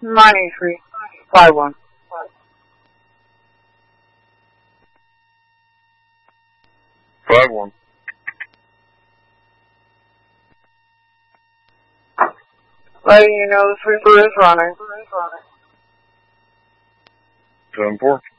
983. Fly 1. Fly 1. Letting you know the sweeper is running. 7-4.